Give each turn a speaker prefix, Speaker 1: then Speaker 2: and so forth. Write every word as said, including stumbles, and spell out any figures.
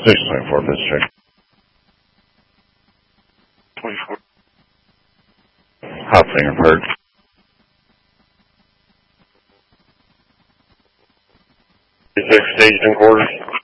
Speaker 1: six twenty-four, district.
Speaker 2: twenty-four.
Speaker 1: Hot finger perk.
Speaker 2: Six station quarters.